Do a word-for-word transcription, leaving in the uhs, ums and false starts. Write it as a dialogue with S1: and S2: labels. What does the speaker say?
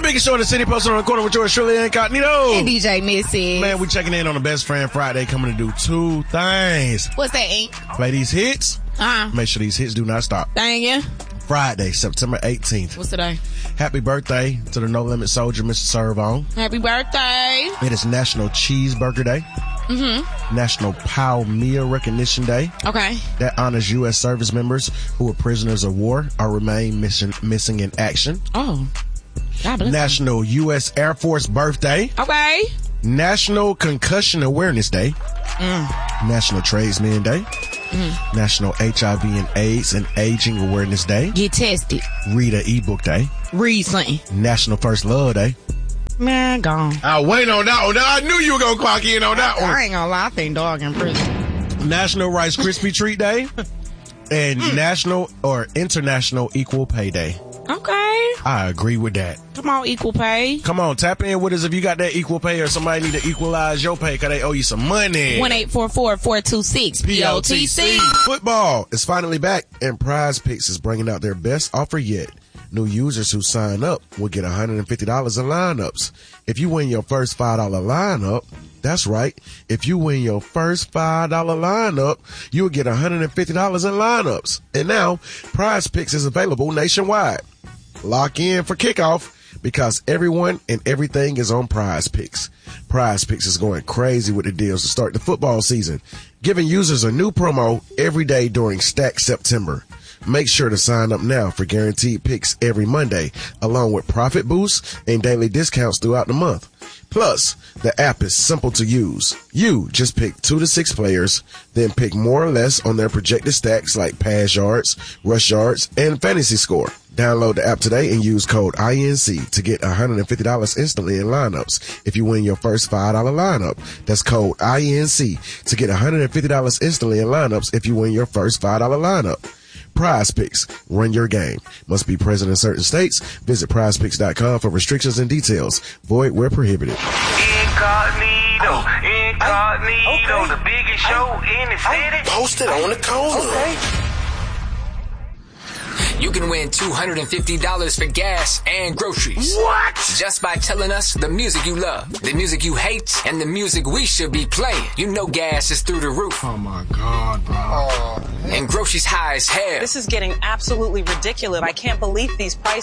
S1: biggest show in the city, posted on the corner with yours, Shirley Incognito.
S2: And D J Missy.
S1: Man, we checking in on the Best Friend Friday, coming to do two things.
S2: What's that, Ink?
S1: Play these hits.
S2: Uh-huh.
S1: Make sure these hits do not stop.
S2: Thank you.
S1: Friday, September eighteenth.
S2: What's today?
S1: Happy birthday to the No Limit Soldier, Mister Servon.
S2: Happy birthday.
S1: It is National Cheeseburger Day.
S2: Mm-hmm.
S1: National Pow Meal Recognition Day.
S2: Okay.
S1: That honors U S service members who are prisoners of war or remain missing, missing in action.
S2: Oh. God bless
S1: National them. U S Air Force Birthday.
S2: Okay.
S1: National Concussion Awareness Day.
S2: Mm.
S1: National Tradesman Day.
S2: Mm.
S1: National H I V and AIDS and Aging Awareness Day.
S2: Get tested.
S1: Read an ebook day.
S2: Read something.
S1: National First Love Day.
S2: Man, gone.
S1: I wait on that one. I knew you were going to clock in on that one.
S2: I ain't gonna lie. I think dog in prison.
S1: National Rice Krispie Treat Day. And mm. National or International Equal Pay Day.
S2: Okay.
S1: I agree with that.
S2: Come on, equal pay.
S1: Come on, tap in with us if you got that equal pay or somebody need to equalize your pay because they owe you some money.
S2: one eight four four, four two six, P O T C.
S1: Football is finally back, and Prize Picks is bringing out their best offer yet. New users who sign up will get one hundred fifty dollars in lineups. If you win your first five dollar lineup, that's right. If you win your first five dollar lineup, you'll get one hundred fifty dollars in lineups. And now, Prize Picks is available nationwide. Lock in for kickoff because everyone and everything is on Prize Picks. Prize Picks is going crazy with the deals to start the football season, giving users a new promo every day during Stack September. Make sure to sign up now for guaranteed picks every Monday, along with profit boosts and daily discounts throughout the month. Plus, the app is simple to use. You just pick two to six players, then pick more or less on their projected stacks like pass yards, rush yards, and fantasy score. Download the app today and use code I N C to get one hundred fifty dollars instantly in lineups if you win your first five dollar lineup. That's code I N C to get one hundred fifty dollars instantly in lineups if you win your first five dollar lineup. Prize Picks. Run your game. Must be present in certain states. Visit prize picks dot com for restrictions and details. Void where prohibited.
S3: Incognito. Incognito. Okay. The biggest show in the city.
S4: Posted on the corner.
S3: Okay.
S5: You can win two hundred fifty dollars for gas and groceries.
S3: What?
S5: Just by telling us the music you love, the music you hate, and the music we should be playing. You know gas is through the roof.
S1: Oh my God, bro.
S5: Oh, and groceries high as hell.
S6: This is getting absolutely ridiculous. I can't believe these prices.